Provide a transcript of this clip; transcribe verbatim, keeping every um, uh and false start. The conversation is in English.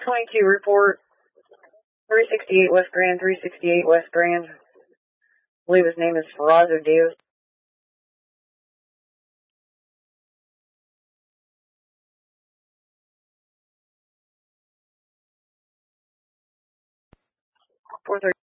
twenty-two report. three sixty-eight West Grand, three sixty-eight West Grand. I believe his name is Ferrazzo Diaz. four thirty.